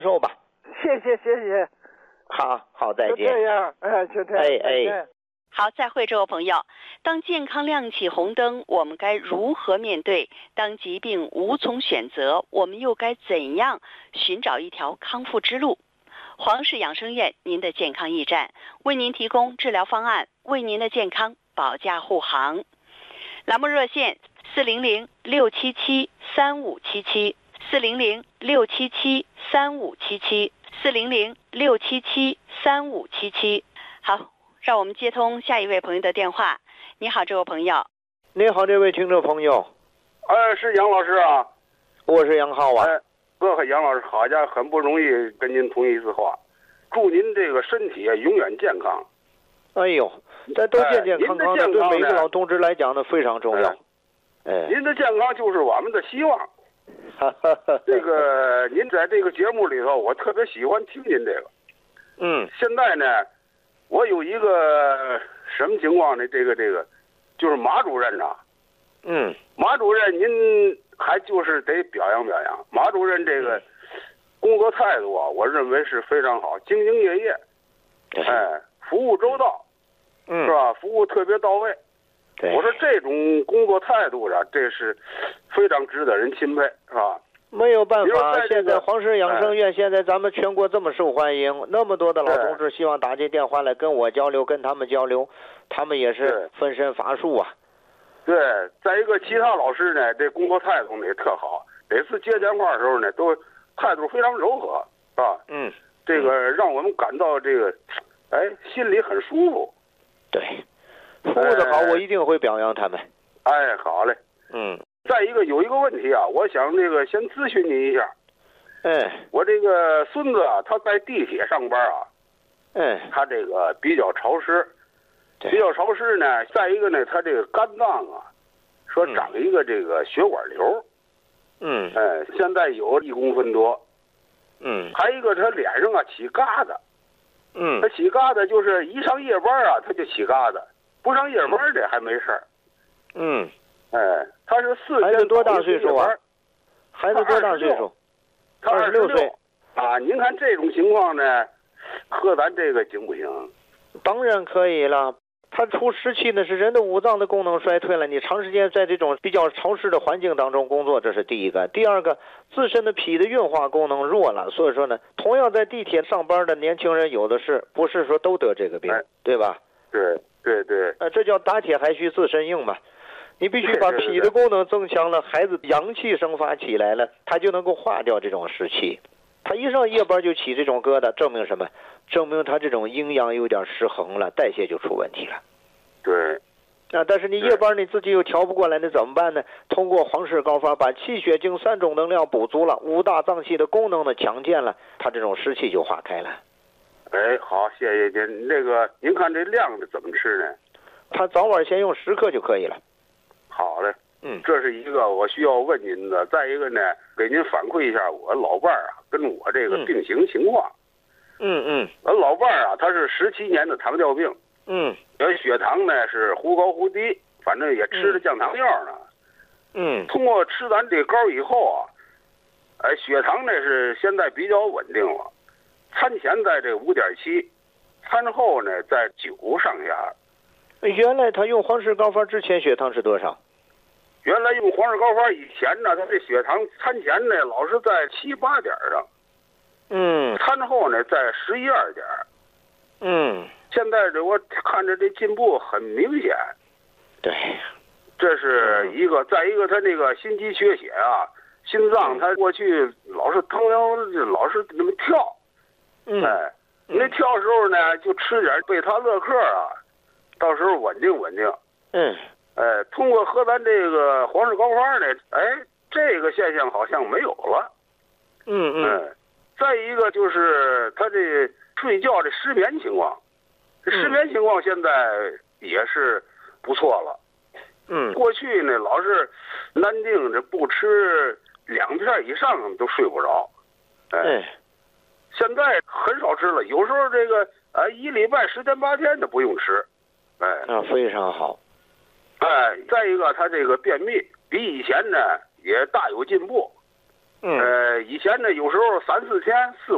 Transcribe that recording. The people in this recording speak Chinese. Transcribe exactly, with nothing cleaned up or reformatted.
受吧。 谢谢谢谢。 好好，再见。 就这样，哎，就这样。 哎哎。 好，再会，这位朋友。当健康亮起红灯，我们该如何面对？当疾病无从选择，我们又该怎样寻找一条康复之路？黄氏养生院，您的健康驿站，为您提供治疗方案，为您的健康保驾护航。栏目热线四零零六七七三五七七四零零六七七三五七七四零零六七七三五七七。好，让我们接通下一位朋友的电话。你好，这位朋友。 你好，这位听众朋友。 呃，是杨老师啊。 我是杨浩啊。 哎，我和杨老师好家伙，很不容易跟您通一次话。祝您这个身体永远健康。 哎呦，这都健健康康的，对每个老同志来讲呢非常重要。 哎，您的健康就是我们的希望。这个您在这个节目里头，我特别喜欢听您这个。 嗯。 现在呢，我有一个什么情况呢？这个这个，就是马主任呐。 嗯。 马主任，您还就是得表扬表扬。马主任这个工作态度啊，我认为是非常好，兢兢业业。哎，服务周到。 嗯。 是吧？服务特别到位。 对。 我说这种工作态度啊，这是非常值得人钦佩，是吧？ 没有办法， 在现在黄氏养生院、哎、现在咱们全国这么受欢迎，那么多的老同志希望打进电话来跟我交流，跟他们交流，他们也是分身乏术啊。 对，再一个其他老师呢，这工作态度呢也特好，每次接电话的时候呢，都态度非常柔和，是吧？ 嗯， 这个让我们感到这个，哎，心里很舒服。 对，服务的好， 哎、 我一定会表扬他们。 哎，好嘞。 嗯。 再一个有一个问题啊，我想这个先咨询您一下。 哎。 我这个孙子啊，他在地铁上班啊。 哎。 他这个比较潮湿。比较潮湿呢，再一个呢，他这个肝脏啊，说长一个这个血管瘤。 嗯。 哎，现在有一公分多。 嗯。 还一个他脸上啊起疙瘩。 嗯。 他起疙瘩就是一上夜班啊，他就起疙瘩，不上夜班的还没事儿。 嗯。 哎，他是四天。 孩子多大岁数啊？孩子多大岁数？ 他二十六岁。 啊，您看这种情况呢，和咱这个行不行？ 当然可以了。他出湿气呢，是人的五脏的功能衰退了。你长时间在这种比较潮湿的环境当中工作，这是第一个。第二个，自身的脾的运化功能弱了，所以说呢，同样在地铁上班的年轻人有的是，不是说都得这个病， 哎、 对吧？ 对对对。 呃，这叫打铁还需自身硬嘛。你必须把脾的功能增强了，孩子阳气生发起来了，他就能够化掉这种湿气。他一上夜班就起这种疙瘩，证明什么？证明他这种阴阳有点失衡了，代谢就出问题了。 对。 啊，但是你夜班你自己又调不过来，那怎么办呢？通过黄氏膏方把气血精三种能量补足了，五大脏器的功能呢强健了，他这种湿气就化开了。 哎，好，谢谢您。那个，您看这量的怎么吃呢？ 他早晚先用十克就可以了。 好嘞。 嗯， 这是一个我需要问您的。再一个呢，给您反馈一下我老伴儿啊跟我这个病情情况。 嗯嗯。 我老伴儿啊，他是十七年的糖尿病。 嗯。 有血糖呢是忽高忽低，反正也吃了降糖药呢。 嗯。 通过吃咱这膏以后啊，哎，血糖呢是现在比较稳定了，餐前在这五点七，餐后呢在九上下。 原来他用黄氏膏方之前血糖是多少？ 原来用黄氏膏方以前呢，他这血糖餐前呢老是在七八点上， 嗯， 餐后呢在十一二点， 嗯， 现在这我看着这进步很明显， 对， 这是一个，再一个他那个心肌缺血啊，心脏他过去老是腾腾，老是那么跳， 嗯， 哎，那跳的时候呢就吃点贝塔乐克啊，到时候稳定稳定， 嗯。 哎，通过喝咱这个黄氏膏方呢，哎，这个现象好像没有了。 嗯嗯。 哎，再一个就是他这睡觉这失眠情况，这失眠情况现在也是不错了。 嗯。 过去呢，老是难定这不吃两片以上都睡不着。哎。 嗯。 现在很少吃了，有时候这个啊一礼拜十天八天的不用吃。哎。 啊，非常好。 哎，再一个，他这个便秘比以前呢也大有进步。 嗯。 呃，以前呢有时候三四天、四